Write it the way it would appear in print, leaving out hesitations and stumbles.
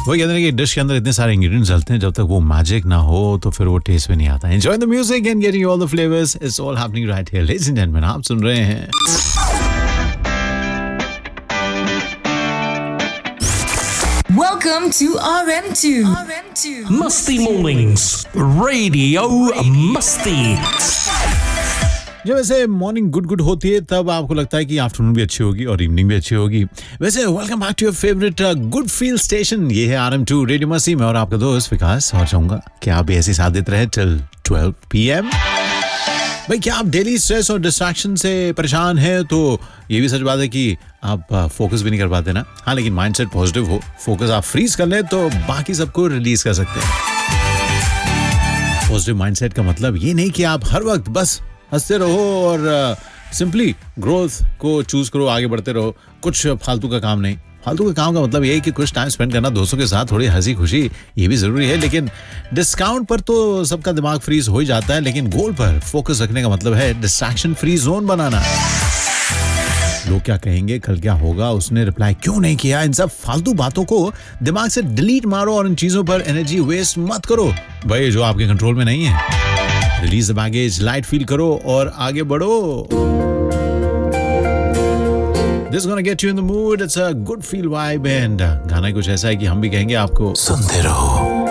वो कहते हैं कि डिश के अंदर इतने सारे इंग्रेडिएंट्स डलते हैं, जब तक वो मैजिक ना हो तो फिर वो टेस्ट भी नहीं आता. Enjoy the music and getting all the flavours. It's all happening right here ladies and gentleman. आप सुन रहे हैं Welcome to RM2. Musty Mornings Radio Musty. जब वैसे मॉर्निंग गुड होती है तब आपको लगता है कि आफ्टरनून भी अच्छी होगी और इवनिंग भी अच्छी होगी. वैसे welcome back to your favourite good feel station. ये है RM2 रेडियो मस्ती में और आपका दोस्त विकास. और चाहूंगा कि आप भी ऐसे साथ देते रहे टिल 12 PM. भाई क्या आप डेली स्ट्रेस और डिस्ट्रैक्शन से परेशान हैं तो ये भी सच बात है कि आप फोकस भी नहीं कर पाते ना. हाँ, लेकिन माइंडसेट पॉजिटिव हो, फोकस आप फ्रीज कर लें तो बाकी सबको रिलीज कर सकते हैं. पॉजिटिव माइंडसेट का मतलब ये नहीं कि आप हर वक्त बस हंसते रहो और सिंपली ग्रोथ को चूज करो, आगे बढ़ते रहो. कुछ फालतू का काम नहीं. फालतू के काम का मतलब ये है कि कुछ टाइम स्पेंड करना दोस्तों के साथ, थोड़ी हंसी खुशी, ये भी जरूरी है. लेकिन डिस्काउंट पर तो सबका दिमाग फ्रीज हो ही जाता है, लेकिन गोल पर फोकस रखने का मतलब है डिस्ट्रैक्शन फ्री जोन बनाना. लोग क्या कहेंगे, कल क्या होगा, उसने रिप्लाई क्यों नहीं किया, इन सब फालतू बातों को दिमाग से डिलीट मारो और इन चीजों पर एनर्जी वेस्ट मत करो भाई, जो आपके कंट्रोल में नहीं है. Release the baggage, light feel करो और आगे बढ़ो. This is gonna get you in the mood. It's a good feel vibe and गाना कुछ ऐसा है कि हम भी कहेंगे आपको सुनते रहो.